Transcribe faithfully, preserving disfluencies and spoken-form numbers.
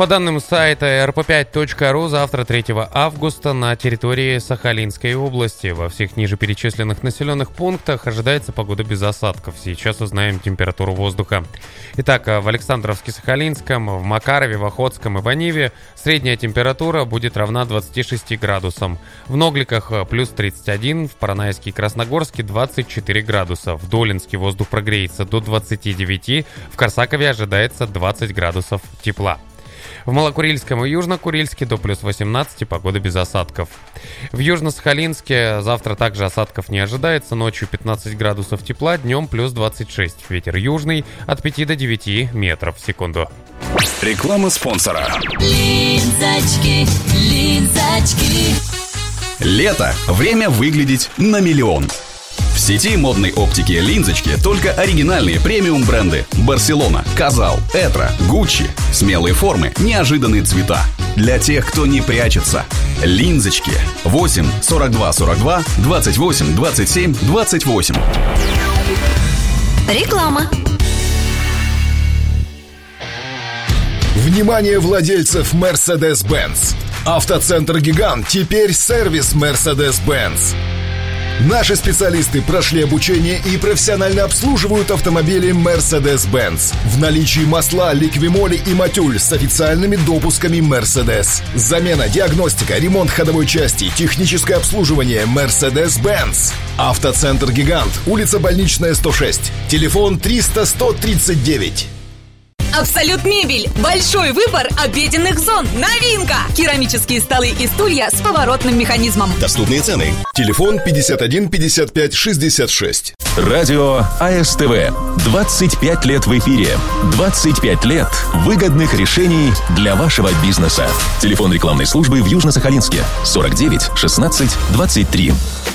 По данным сайта эр пэ пять точка ру, завтра, третьего августа, на территории Сахалинской области во всех ниже перечисленных населенных пунктах ожидается погода без осадков. Сейчас узнаем температуру воздуха. Итак, в Александровске-Сахалинском, в Макарове, в Охотском и в Аниве средняя температура будет равна двадцати шести градусам. В Ногликах плюс тридцать один, в Поронайске и Красногорске двадцать четыре градуса. В Долинске воздух прогреется до двадцати девяти, в Корсакове ожидается двадцать градусов тепла. В Малокурильском и Южно-Курильске до плюс восемнадцати, погода без осадков. В Южно-Сахалинске завтра также осадков не ожидается, ночью пятнадцать градусов тепла, днем плюс двадцать шесть. Ветер южный от пяти до девяти метров в секунду. Реклама спонсора. Линзочки, линзочки. Лето. Время выглядеть на миллион. В сети модной оптики «Линзочки» только оригинальные премиум-бренды: Барселона, Казал, Этро, Гуччи. Смелые формы, неожиданные цвета. Для тех, кто не прячется. «Линзочки». восемь сорок два сорок два двадцать восемь двадцать семь двадцать восемь. Реклама. Внимание владельцев Mercedes-Benz! Автоцентр «Гигант» теперь сервис Mercedes-Benz. Наши специалисты прошли обучение и профессионально обслуживают автомобили Mercedes-Benz. В наличии масла Ликвимоли и Матюль с официальными допусками Mercedes. Замена, диагностика, ремонт ходовой части, техническое обслуживание Mercedes-Benz. Автоцентр «Гигант», улица Больничная, сто шесть. Телефон триста сто тридцать девять. Абсолют мебель. Большой выбор обеденных зон. Новинка. Керамические столы и стулья с поворотным механизмом. Доступные цены. Телефон пятьдесят один пятьдесят пять шестьдесят шесть. Радио а эс тэ вэ. двадцать пять лет в эфире. двадцать пять лет выгодных решений для вашего бизнеса. Телефон рекламной службы в Южно-Сахалинске сорок девять шестнадцать двадцать три.